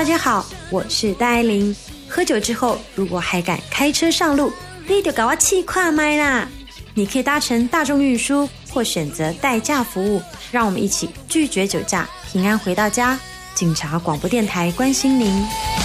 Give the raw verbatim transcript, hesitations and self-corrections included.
大家好，我是戴爱玲。喝酒之后，如果还敢开车上路，你就给我气跨麦啦！你可以搭乘大众运输，或选择代驾服务。让我们一起拒绝酒驾，平安回到家。警察广播电台关心您。